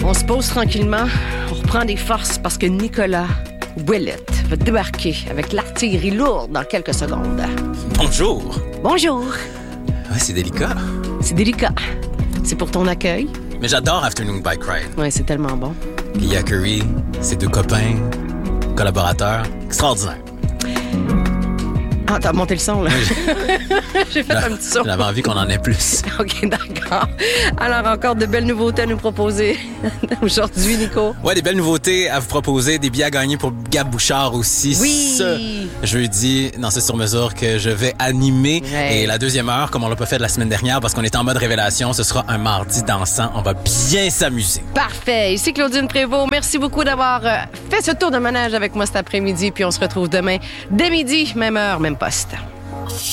On se pose tranquillement, on reprend des forces parce que Nicolas Ouellette va débarquer avec l'artillerie lourde dans quelques secondes. Bonjour. Bonjour. Ouais, c'est délicat. C'est délicat. C'est pour ton accueil. Mais j'adore Afternoon Bike Ride. Ouais, c'est tellement bon. Puis Yackery, ses deux copains, collaborateurs, extraordinaire. Ah, t'as monté le son, là. J'ai fait un petit son. J'avais envie qu'on en ait plus. OK, d'accord. Alors, encore de belles nouveautés à nous proposer aujourd'hui, Nico. Ouais, des belles nouveautés à vous proposer, des billets à gagner pour Gab Bouchard aussi. Oui. Ce jeudi, dans ce sur-mesure que je vais animer. Ouais. Et la deuxième heure, comme on l'a pas fait de la semaine dernière parce qu'on était en mode révélation, ce sera un mardi dansant. On va bien s'amuser. Parfait. Ici Claudine Prévost. Merci beaucoup d'avoir fait ce tour de manège avec moi cet après-midi. Puis on se retrouve demain dès midi, même heure, même poste.